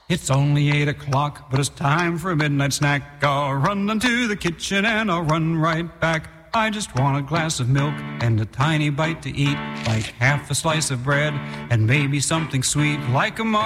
It's only 8 o'clock, but it's time for a midnight snack. I'll run into the kitchen and I'll run right back. I just want a glass of milk and a tiny bite to eat, like half a slice of bread and maybe something sweet like a